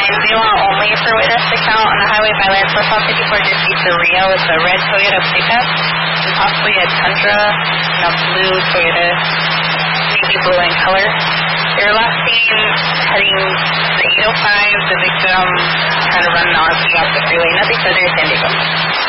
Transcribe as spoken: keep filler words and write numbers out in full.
And they want only for witness to count on the highway by land for South fifty-four just east of Rio. It's a red Toyota pickup and possibly a Tundra and a blue Toyota, maybe blue in color. They were last seen heading to eight oh five. The victim tried to run an R P off the freeway. Nothing further, San Diego.